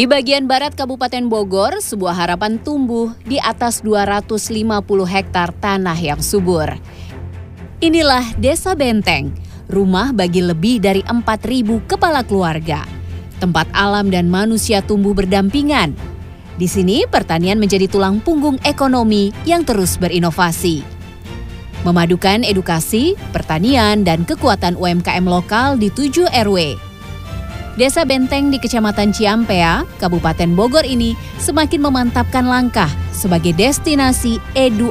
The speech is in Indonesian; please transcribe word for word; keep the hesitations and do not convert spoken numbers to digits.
Di bagian barat Kabupaten Bogor, sebuah harapan tumbuh di atas dua ratus lima puluh hektar tanah yang subur. Inilah Desa Benteng, rumah bagi lebih dari empat ribu kepala keluarga. Tempat alam dan manusia tumbuh berdampingan. Di sini pertanian menjadi tulang punggung ekonomi yang terus berinovasi. Memadukan edukasi, pertanian, dan kekuatan U M K M lokal di tujuh R W. Desa Benteng di Kecamatan Ciampea, Kabupaten Bogor ini semakin memantapkan langkah sebagai destinasi edu